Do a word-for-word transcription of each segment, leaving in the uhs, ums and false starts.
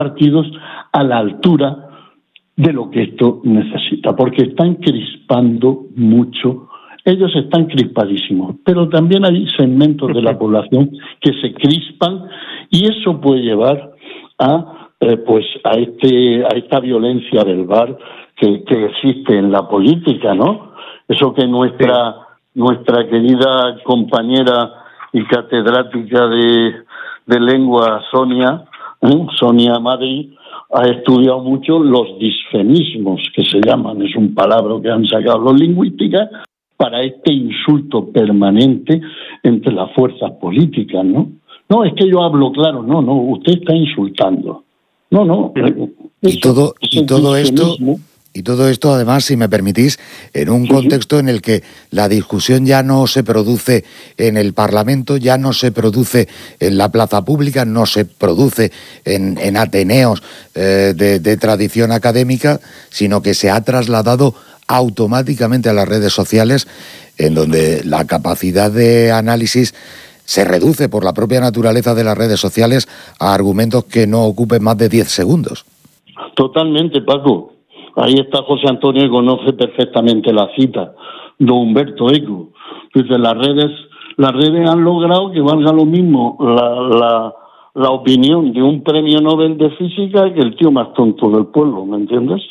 partidos a la altura de lo que esto necesita, porque están crispando mucho. Ellos están crispadísimos, pero también hay segmentos de la población que se crispan y eso puede llevar a eh, pues a este a esta violencia verbal que, que existe en la política, ¿no? Eso que nuestra nuestra querida compañera y catedrática de, de lengua Sonia, ¿eh? Sonia Madrid, ha estudiado mucho los disfemismos, que se llaman, es un palabra que han sacado los lingüísticas, para este insulto permanente entre las fuerzas políticas, ¿no? No, es que yo hablo claro, no, no, usted está insultando. No, no. Y todo, y todo esto, y todo esto, además, si me permitís, en un sí, contexto en el que la discusión ya no se produce en el Parlamento, ya no se produce en la plaza pública, no se produce en, en ateneos eh, de, de tradición académica, sino que se ha trasladado automáticamente a las redes sociales, en donde la capacidad de análisis se reduce por la propia naturaleza de las redes sociales a argumentos que no ocupen más de diez segundos. Totalmente, Paco. Ahí está José Antonio, que conoce perfectamente la cita de Humberto Eco. Dice, las redes, las redes han logrado que valga lo mismo la, la, la opinión de un premio Nobel de Física que el tío más tonto del pueblo, ¿me entiendes?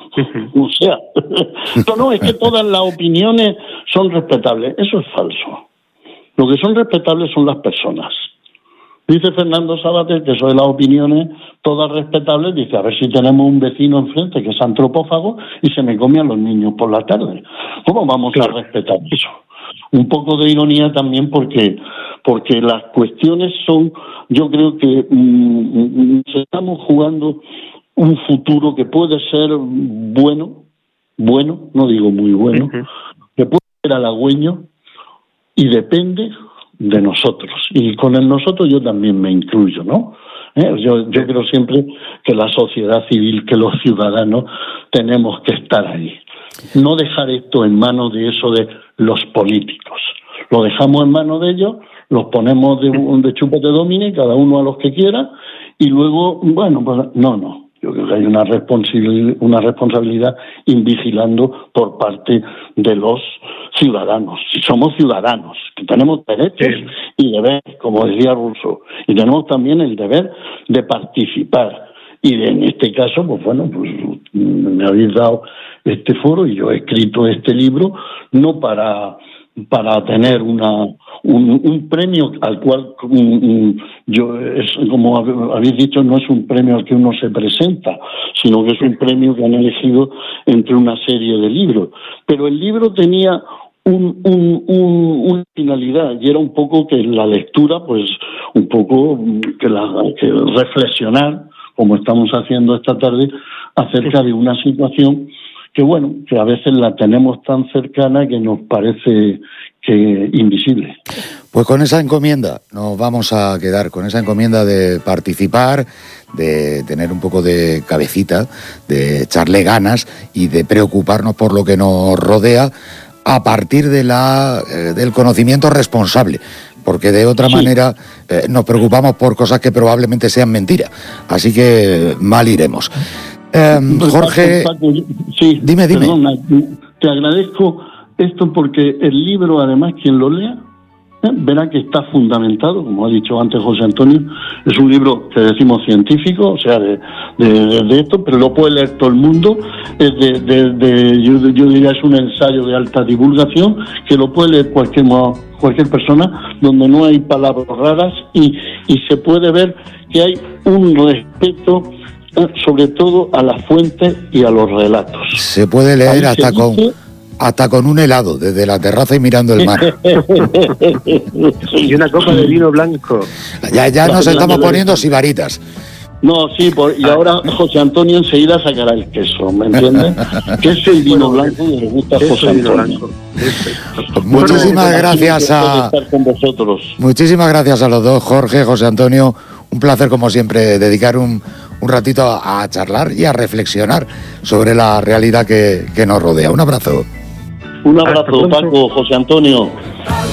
O sea, no, no, es que todas las opiniones son respetables. Eso es falso. Lo que son respetables son las personas. Dice Fernando Savater que eso de las opiniones todas respetables, dice, a ver si tenemos un vecino enfrente que es antropófago y se me come a los niños por la tarde. ¿Cómo vamos a respetar eso? Un poco de ironía también porque porque las cuestiones son, yo creo que mmm, estamos jugando un futuro que puede ser bueno, bueno, no digo muy bueno, uh-huh. que puede ser halagüeño y depende de nosotros. Y con el nosotros yo también me incluyo, ¿no? ¿Eh? Yo, yo creo siempre que la sociedad civil, que los ciudadanos tenemos que estar ahí. No dejar esto en manos de eso de los políticos. Lo dejamos en manos de ellos, los ponemos de, de chupete domine, cada uno a los que quiera, y luego, bueno, pues no, no. Yo creo que hay una responsabilidad, una responsabilidad invigilando por parte de los ciudadanos. Si somos ciudadanos, que tenemos derechos sí. y deberes, como decía Rousseau, y tenemos también el deber de participar. Y de, en este caso, pues bueno, pues me habéis dado este foro y yo he escrito este libro no para para tener una un, un premio al cual um, yo es, como habéis dicho, no es un premio al que uno se presenta, sino que es un premio que han elegido entre una serie de libros. Pero el libro tenía un, un, un, una finalidad y era un poco que la lectura, pues un poco que, la, que reflexionar, como estamos haciendo esta tarde, acerca de una situación que bueno, que a veces la tenemos tan cercana que nos parece que invisible. Pues con esa encomienda nos vamos a quedar, con esa encomienda de participar, de tener un poco de cabecita, de echarle ganas y de preocuparnos por lo que nos rodea a partir de la eh, del conocimiento responsable, porque de otra sí. manera eh, nos preocupamos por cosas que probablemente sean mentiras, así que mal iremos. Eh, Jorge, Paco, Paco, sí, dime, dime. Perdona, te agradezco esto porque el libro, además, quien lo lea, eh, verá que está fundamentado, como ha dicho antes José Antonio, es un libro que decimos científico, o sea, de, de, de esto, pero lo puede leer todo el mundo, es de, de, de yo, yo diría es un ensayo de alta divulgación, que lo puede leer cualquier, cualquier persona, donde no hay palabras raras y, y se puede ver que hay un respeto sobre todo a las fuentes y a los relatos. Se puede leer hasta con dice... hasta con un helado desde la terraza y mirando el mar. Y una copa de vino blanco. Ya, ya nos estamos poniendo sibaritas. No, sí, por, y ahora José Antonio enseguida sacará el queso, ¿me entiendes? Que es el vino blanco que le gusta a José Antonio. Muchísimas gracias a estar con vosotros. Muchísimas gracias a los dos, Jorge, José Antonio. Un placer, como siempre, dedicar un, un ratito a, a charlar y a reflexionar sobre la realidad que, que nos rodea. Un abrazo. Un abrazo, Paco, José Antonio.